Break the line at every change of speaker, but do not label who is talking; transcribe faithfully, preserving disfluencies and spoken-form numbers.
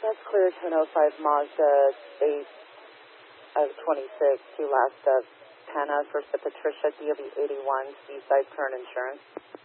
That's clear to an oh five Mazda eight of twenty-six to last of Panna, first to Patricia, D O B eighty-one, Seaside Current Insurance.